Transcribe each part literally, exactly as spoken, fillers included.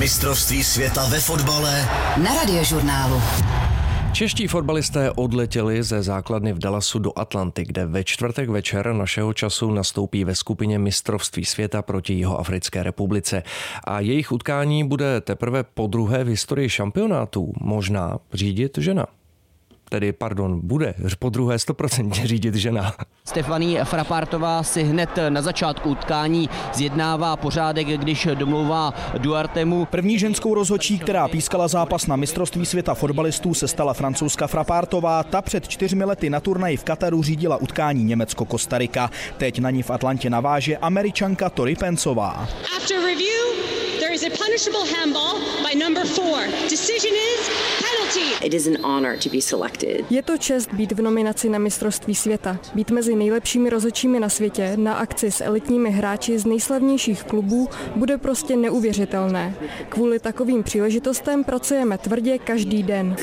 Mistrovství světa ve fotbale na Radiožurnálu. Čeští fotbalisté odletěli ze základny v Dallasu do Atlanty, kde ve čtvrtek večer našeho času nastoupí ve skupině Mistrovství světa proti Jihoafrické republice. A jejich utkání bude teprve podruhé v historii šampionátů možná řídit žena. Tedy, pardon, bude podruhé stoprocentně řídit žena. Stephanie Frappártová si hned na začátku utkání zjednává pořádek, když domlouvá Duartemu. První ženskou rozhodčí, která pískala zápas na Mistrovství světa fotbalistů, se stala Francouzka Frappártová. Ta před čtyřmi lety na turnaji v Kataru řídila utkání Německo-Kostarika. Teď na ní v Atlantě naváže Američanka Tori Pencová. After review, there is a punishable handball by number four. Decision is penalty. It is an honor to be selected. Je to čest být v nominaci na Mistrovství světa, být mezi nejlepšími rozhodčími na světě na akci s elitními hráči z nejslavnějších klubů bude prostě neuvěřitelné. Kvůli takovým příležitostem pracujeme tvrdě každý den.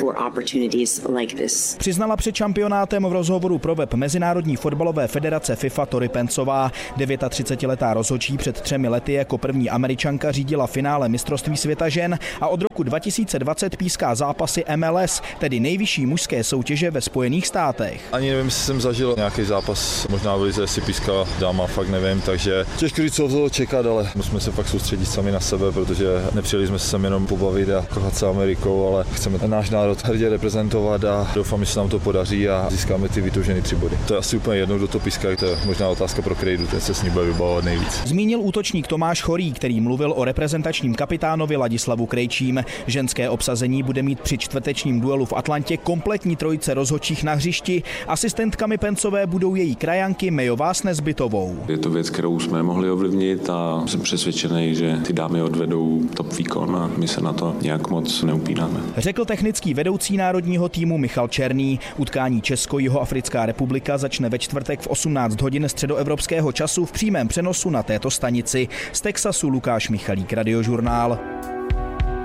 Přiznala před šampionátem v rozhovoru pro web Mezinárodní fotbalové federace FIFA Tori Pencová. třicetidevětiletá rozhodčí před třemi lety jako první Američanka řídila finále Mistrovství světa žen a od roku dva tisíce dvacet píská zápasy M L S, tedy nejvyšší mužské soutěže ve Spojených státech. Ani nevím, jestli jsem zažil nějaký zápas, možná v lize si pískala dáma, fakt nevím, takže těžko říct, co toho čekat, ale musíme se fakt soustředit sami na sebe, protože nepřijeli jsme se sem jenom pobavit a kohat se Amerikou, ale chceme náš národ hrdě reprezentovat a doufám, že se nám to podaří a získáme ty vytoužené tři body. To je asi úplně jedno, kdo to píská, to je možná otázka pro Krejdu, ten se s ní bude vybavovat nejvíc. Zmínil útočník Tomáš Chorý, který mluvil o reprezentačním kapitánovi Ladislavu Krejčím. Ženské obsazení bude mít při čtvrtečním duelu v Atlantě kompletní trojice rozhodčích na hřišti. Asistentkami Pencové budou její krajanky Mejová s Nezbytovou. Je to věc, kterou jsme mohli ovlivnit a jsem přesvědčený, že ty dámy odvedou top výkon a my se na to nějak moc neupínáme. Řekl technický vedoucí národního týmu Michal Černý. Utkání Česko-Jihoafrická republika začne ve čtvrtek v osmnáct hodin středoevropského času v přímém přenosu na této stanici. Z Texasu Lukáš Michalík, Radiožurnál.